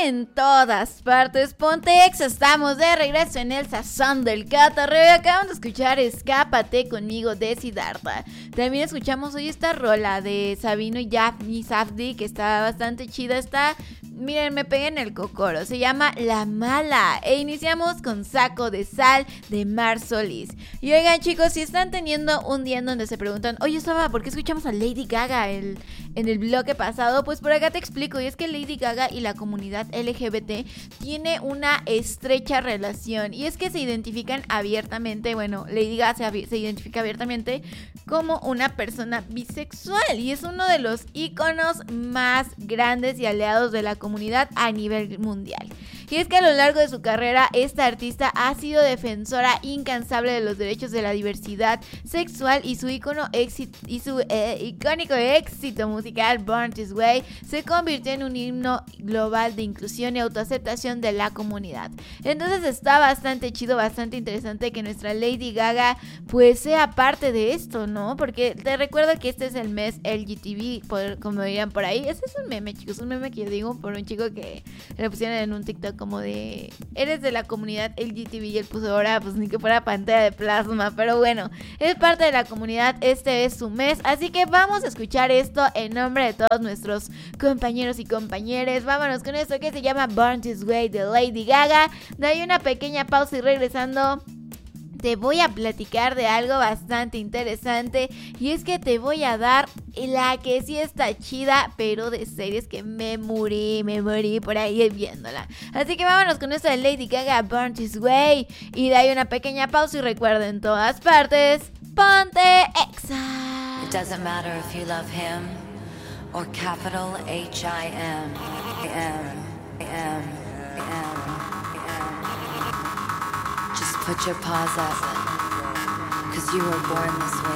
en todas partes. Ponte Exa, estamos de regreso en el sazón del catarreo. Acabamos de escuchar Escápate conmigo de Siddhartha. También escuchamos hoy esta rola de Sabino y Safdie, que está bastante chida. Miren, me pegué en el cocoro. Se llama La Mala. E iniciamos con Saco de Sal de Mar Solís. Y oigan, chicos, si están teniendo un día en donde se preguntan, oye, Saba, ¿por qué escuchamos a Lady Gaga en el bloque pasado? Pues por acá te explico. Y es que Lady Gaga y la comunidad LGBT tiene una estrecha relación. Y es que se identifican abiertamente. Bueno, Lady Gaga se identifica abiertamente como una persona bisexual. Y es uno de los íconos más grandes y aliados de la comunidad a nivel mundial. Y es que a lo largo de su carrera, esta artista ha sido defensora incansable de los derechos de la diversidad sexual, y su icónico éxito musical Born This Way se convirtió en un himno global de inclusión y autoaceptación de la comunidad. Entonces está bastante chido, bastante interesante que nuestra Lady Gaga pues sea parte de esto, ¿no? Porque te recuerdo que este es el mes LGTB, como dirían por ahí. Ese es un meme, chicos, un meme que yo digo por un chico que le pusieron en un TikTok como de, eres de la comunidad LGTB, y él puso ahora pues ni que fuera pantalla de plasma, pero bueno, es parte de la comunidad, este es su mes, así que vamos a escuchar esto en nombre de todos nuestros compañeros y compañeras. Vámonos con esto que se llama Born This Way de Lady Gaga. De ahí una pequeña pausa y regresando te voy a platicar de algo bastante interesante, y es que te voy a dar la que sí está chida, pero de series que me morí por ahí viéndola. Así que vámonos con esto de Lady Gaga, Born This Way, y de ahí una pequeña pausa y recuerda, en todas partes, ponte Exa. It doesn't matter if you love him or capital H-I-M. Just put your paws up, 'cause you were born this way.